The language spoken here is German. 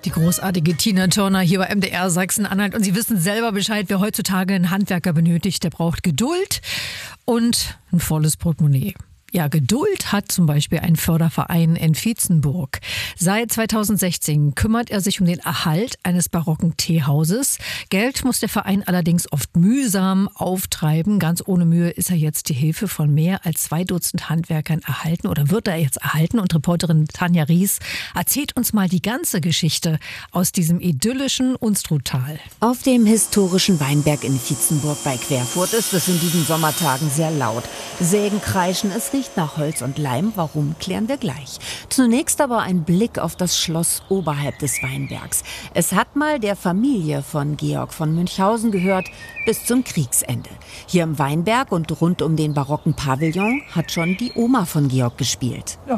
Die großartige Tina Turner hier bei MDR Sachsen-Anhalt. Und Sie wissen selber Bescheid, wer heutzutage einen Handwerker benötigt, der braucht Geduld und ein volles Portemonnaie. Ja, Geduld hat zum Beispiel ein Förderverein in Vietzenburg. Seit 2016 kümmert er sich um den Erhalt eines barocken Teehauses. Geld muss der Verein allerdings oft mühsam auftreiben. Ganz ohne Mühe ist er jetzt die Hilfe von mehr als 2 Dutzend Handwerkern erhalten oder wird er jetzt erhalten. Und Reporterin Tanja Ries erzählt uns mal die ganze Geschichte aus diesem idyllischen Unstruttal. Auf dem historischen Weinberg in Vietzenburg bei Querfurt ist es in diesen Sommertagen sehr laut. Sägen kreischen, es riecht nach Holz und Leim. Warum, klären wir gleich. Zunächst aber ein Blick auf das Schloss oberhalb des Weinbergs. Es hat mal der Familie von Georg von Münchhausen gehört, bis zum Kriegsende. Hier im Weinberg und rund um den barocken Pavillon hat schon die Oma von Georg gespielt.